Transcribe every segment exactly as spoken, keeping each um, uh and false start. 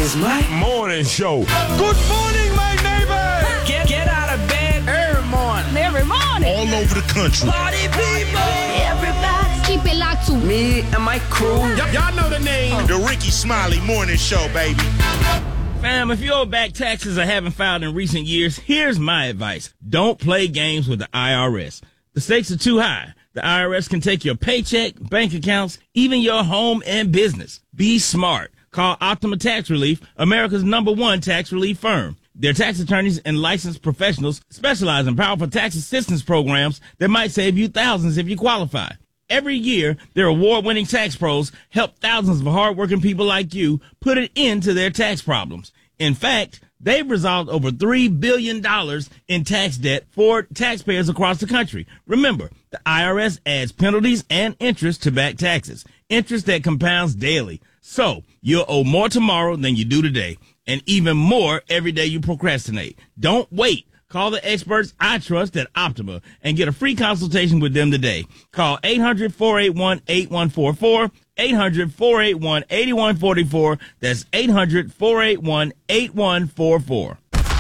is my morning show. Good morning, my neighbor. Get, get out of bed every morning. Every morning. All over the country. Party people. Everybody. Keep it locked to Me and my crew. Y- y'all know the name. The Ricky Smiley Morning Show, baby. Fam, if you owe back taxes or haven't filed in recent years, here's my advice. Don't play games with the I R S. The stakes are too high. The I R S can take your paycheck, bank accounts, even your home and business. Be smart. Call Optima Tax Relief, America's number one tax relief firm. Their tax attorneys and licensed professionals specialize in powerful tax assistance programs that might save you thousands if you qualify. Every year, their award-winning tax pros help thousands of hardworking people like you put an end to their tax problems. In fact, they've resolved over three billion dollars in tax debt for taxpayers across the country. Remember, the I R S adds penalties and interest to back taxes, interest that compounds daily. So you'll owe more tomorrow than you do today, and even more every day you procrastinate. Don't wait. Call the experts I trust at Optima and get a free consultation with them today. Call eight hundred, four eight one, eight one four four, eight hundred, four eight one, eight one four four. That's eight hundred, four eight one, eight one four four.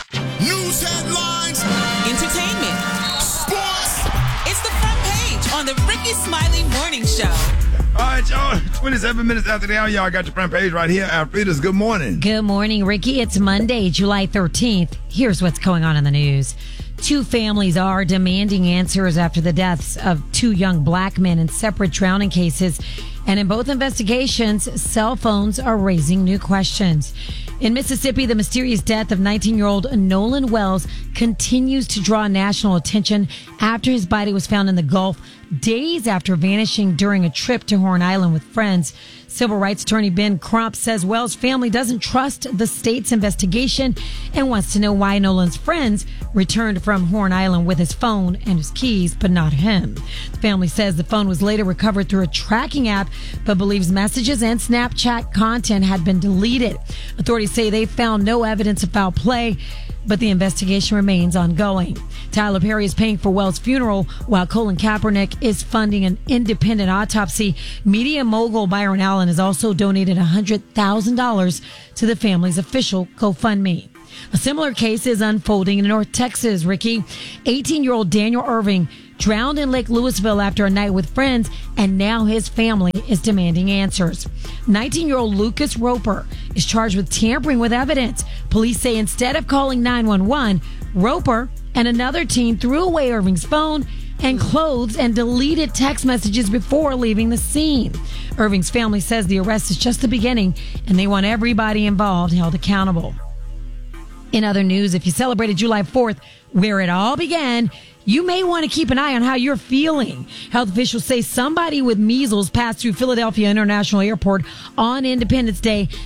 News headlines. Entertainment. Sports. It's the front page on the Ricky Smiley Morning Show. All right, y'all. twenty-seven minutes after the hour, y'all got your front page right here. Alfreda's Good Morning. Good morning, Ricky. It's Monday, July thirteenth. Here's what's going on in the news. Two families are demanding answers after the deaths of two young black men in separate drowning cases. And in both investigations, cell phones are raising new questions. In Mississippi, the mysterious death of nineteen-year-old Nolan Wells continues to draw national attention after his body was found in the Gulf days after vanishing during a trip to Horn Island with friends. Civil rights attorney Ben Crump says Wells' family doesn't trust the state's investigation and wants to know why Nolan's friends returned from Horn Island with his phone and his keys, but not him. The family says the phone was later recovered through a tracking app, but believes messages and Snapchat content had been deleted. Authorities say they found no evidence of foul play, but the investigation remains ongoing. Tyler Perry is paying for Wells' funeral, while Colin Kaepernick is funding an independent autopsy. Media mogul Byron Allen has also donated one hundred thousand dollars to the family's official GoFundMe. A similar case is unfolding in North Texas, Ricky. eighteen-year-old Daniel Irving drowned in Lake Louisville after a night with friends, and now his family is demanding answers. nineteen-year-old Lucas Roper is charged with tampering with evidence. Police say instead of calling nine one one, Roper and another team threw away Irving's phone and clothes and deleted text messages before leaving the scene. Irving's family says the arrest is just the beginning, and they want everybody involved held accountable. In other news, if you celebrated July fourth, where it all began, you may want to keep an eye on how you're feeling. Health officials say somebody with measles passed through Philadelphia International Airport on Independence Day